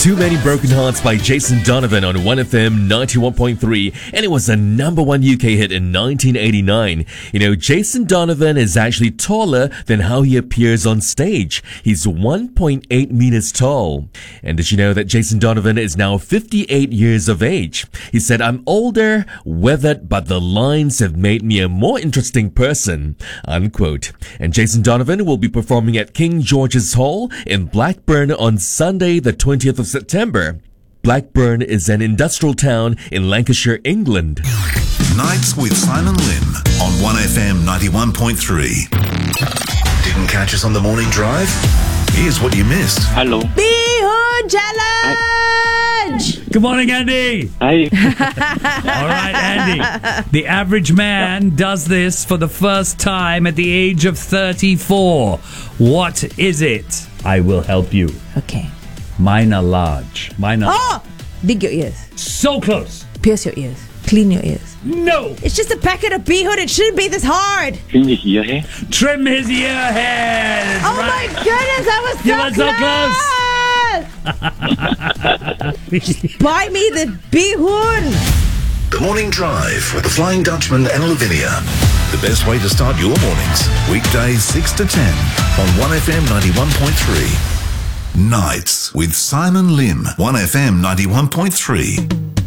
Too Many Broken Hearts by Jason Donovan on 1FM 91.3, and it was a number one UK hit in 1989. You know, Jason Donovan is actually taller than how he appears on stage. He's 1.8 meters tall. And did you know that Jason Donovan is now 58 years of age? He said, "I'm older, weathered, but the lines have made me a more interesting person," unquote. And Jason Donovan will be performing at King George's Hall in Blackburn on Sunday, the 20th of September. Blackburn is an industrial town in Lancashire, England. Nights with Simon Lim on 1FM 91.3. Didn't catch us on the morning drive? Here's what you missed. Hello. Bihun Challenge! Good morning, Andy. Hi. All right, Andy. The average man does this for the first time at the age of 34. What is it? I will help you. Okay. Mine are large. Mine are Dig your ears. so close. Pierce your ears. Clean your ears. No. It's just a packet of bihun. It shouldn't be this hard. Can you hear him? Trim his ear hairs. Oh my goodness, I was You were so close. Buy me the bihun. The Morning Drive with the Flying Dutchman and Lavinia. The best way to start your mornings. Weekdays 6 to 10 on 1FM 91.3. Nights with Simon Lim. 1FM 91.3.